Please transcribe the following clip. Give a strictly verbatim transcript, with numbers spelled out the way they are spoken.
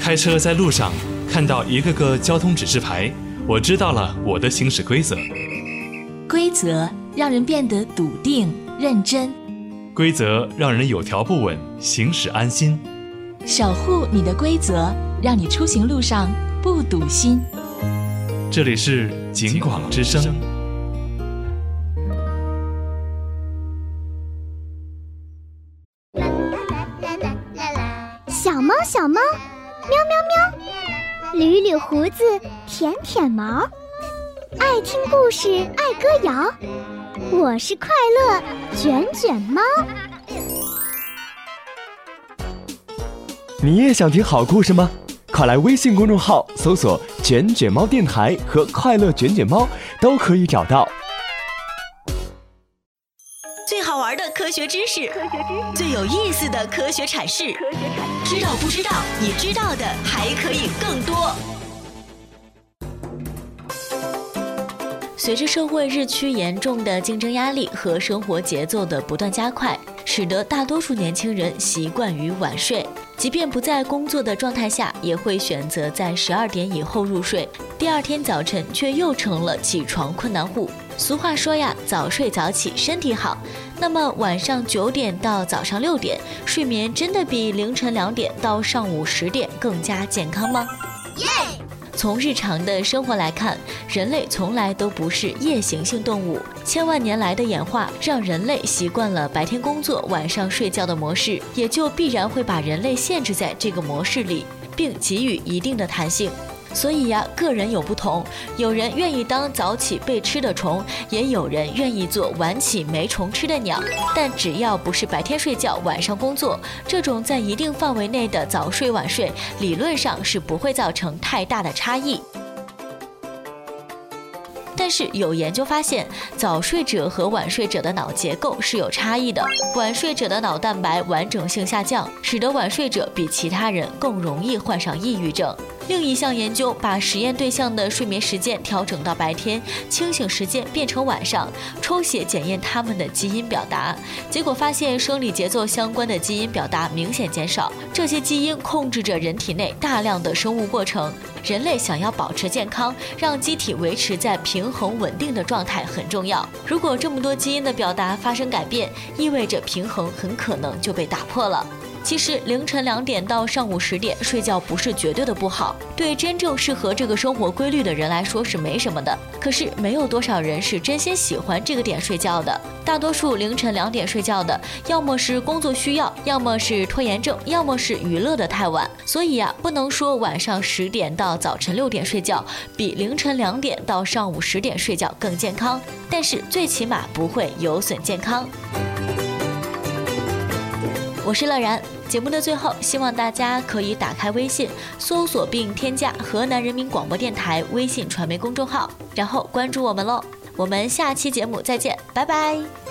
开车在路上看到一个个交通指示牌，我知道了我的行驶规则。 规则让人变得笃定认真， 规则让人有条不紊，行驶安心。 守护你的规则，让你出行路上不堵心。 这里是警广之声。 小猫小猫，喵喵喵，捋捋胡子，舔舔毛，爱听故事，爱歌谣，我是快乐卷卷猫。 你也想听好故事吗？快来微信公众号搜索卷卷猫电台和快乐卷卷猫，都可以找到最好玩的科学知识，最有意思的科学阐释，知道不知道？你知道的还可以更多。随着社会日趋严重的竞争压力和生活节奏的不断加快，使得大多数年轻人习惯于晚睡，即便不在工作的状态下，也会选择在十二点以后入睡，第二天早晨却又成了起床困难户。俗话说呀，早睡早起身体好。那么晚上九点到早上六点，睡眠真的比凌晨两点到上午十点更加健康吗？耶！从日常的生活来看，人类从来都不是夜行性动物，千万年来的演化让人类习惯了白天工作晚上睡觉的模式，也就必然会把人类限制在这个模式里，并给予一定的弹性。所以呀，个人有不同，有人愿意当早起被吃的虫，也有人愿意做晚起没虫吃的鸟。但只要不是白天睡觉晚上工作，这种在一定范围内的早睡晚睡，理论上是不会造成太大的差异。但是有研究发现，早睡者和晚睡者的脑结构是有差异的。晚睡者的脑蛋白完整性下降，使得晚睡者比其他人更容易患上抑郁症。另一项研究把实验对象的睡眠时间调整到白天，清醒时间变成晚上，抽血检验他们的基因表达，结果发现生理节奏相关的基因表达明显减少。这些基因控制着人体内大量的生物过程。人类想要保持健康，让机体维持在平衡稳定的状态很重要。如果这么多基因的表达发生改变，意味着平衡很可能就被打破了。其实凌晨两点到上午十点睡觉不是绝对的不好，对真正适合这个生活规律的人来说是没什么的。可是没有多少人是真心喜欢这个点睡觉的。大多数凌晨两点睡觉的，要么是工作需要，要么是拖延症，要么是娱乐的太晚。所以啊，不能说晚上十点到早晨六点睡觉比凌晨两点到上午十点睡觉更健康，但是最起码不会有损健康。我是乐然，节目的最后，希望大家可以打开微信，搜索并添加河南人民广播电台微信传媒公众号，然后关注我们喽。我们下期节目再见，拜拜。